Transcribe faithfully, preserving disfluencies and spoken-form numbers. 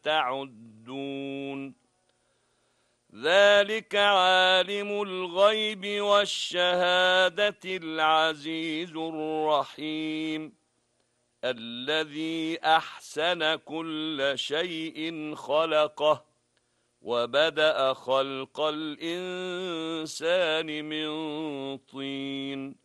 تعدون ذلك عالم الغيب والشهادة العزيز الرحيم الذي أحسن كل شيء خلقه وبدأ خلق الإنسان من طين